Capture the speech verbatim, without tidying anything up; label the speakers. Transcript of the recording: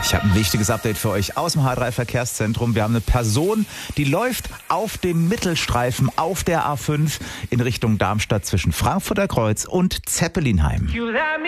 Speaker 1: Ich habe ein wichtiges Update für euch aus dem H drei Verkehrszentrum. Wir haben eine Person, die läuft auf dem Mittelstreifen auf der A fünf in Richtung Darmstadt zwischen Frankfurter Kreuz und Zeppelinheim.